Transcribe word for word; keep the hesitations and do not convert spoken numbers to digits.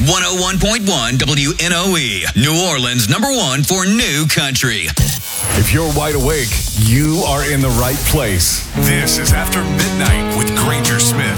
one oh one point one W N O E, New Orleans, number one for new country. If you're wide awake, you are in the right place. This is After Midnight with Granger Smith